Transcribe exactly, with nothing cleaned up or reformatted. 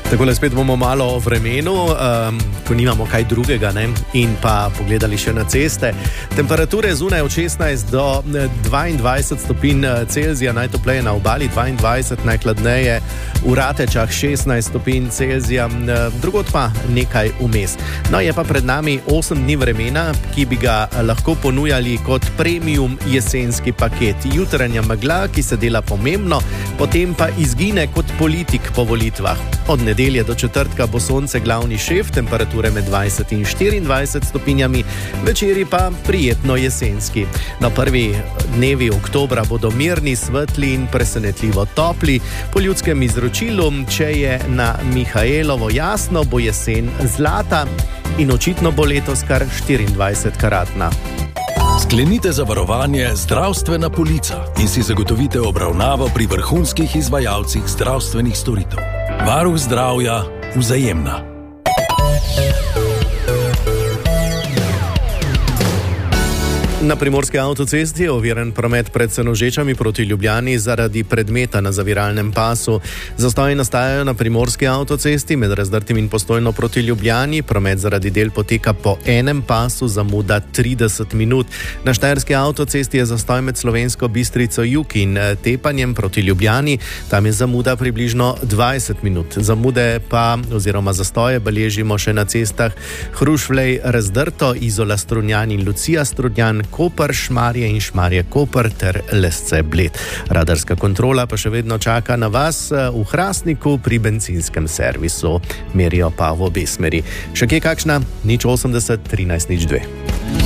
Takole spet bomo malo o vremenu, um, ko nimamo kaj drugega, ne? In pa pogledali še na ceste. Temperature zunaj od šestnajst do dvaindvajset stopinj Celzija, najtopleje na obali dvaindvajset, najhladneje v Ratečah šestnajst stopinj Celzija, drugod pa nekaj vmes. No, je pa pred nami osem dni vremena, ki bi ga lahko ponujali kot premium jesenski paket. Jutranja megla, ki se dela pomembno, potem pa izgine kot politik po volitvah. Od nedelje do četrtka bo sonce glavni šef, temperature med dvajset in štiriindvajset stopinjami, večeri pa prijetno jesenski. Na prvi dnevi oktobra bodo mirni, svetli in presenetljivo topli. Po ljudskem izročilu, če je na Mihaelovo jasno, bo jesen zlata in očitno bo letos kar štiriindvajset karatna. Sklenite zavarovanje Zdravstvena polica in si zagotovite obravnavo pri vrhunskih izvajalcih zdravstvenih storitev. Varuh zdravja Vzajemna. Na primorski avtocesti je oviran promet pred Senožečami proti Ljubljani zaradi predmeta na zaviralnem pasu. Zastoji nastajajo na primorski avtocesti med Razdrtim in Postojno proti Ljubljani. Promet zaradi del poteka po enem pasu, zamuda trideset minut. Na Štajerski avtocesti je zastoj med Slovensko Bistrico jug in Tepanjem proti Ljubljani. Tam je zamuda približno dvajset minut. Zamude pa oziroma zastoje beležimo še na cestah Hrušvlej Razdrto, Izola Strunjan in Lucija Strunjan, Koper, Šmarje in Šmarje Koper ter Lesce Bled. Radarska kontrola pa še vedno čaka na vas v Hrastniku pri bencinskem servisu. Merijo pa v obe smeri. Še kje kakšna? nič osemdeset trinajst nič dve.